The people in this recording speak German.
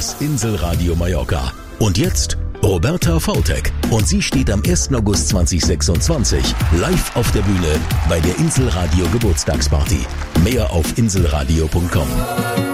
das Inselradio Mallorca. Und jetzt Roberta Vautek. Und sie steht am 1. August 2026 live auf der Bühne bei der Inselradio Geburtstagsparty. Mehr auf inselradio.com.